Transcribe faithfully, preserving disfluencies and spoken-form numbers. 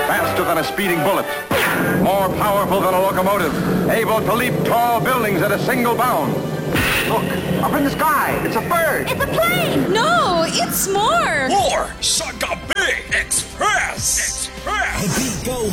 faster than a speeding bullet, more powerful than a locomotive, able to leap tall buildings at a single bound. Look, up in the sky, it's a bird. It's a plane. No, it's more. More Sagabig Express. Express.